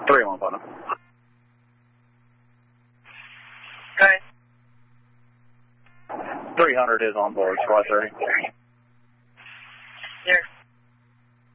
3-1, partner. Okay. 300 is on board, Squad 30. Here.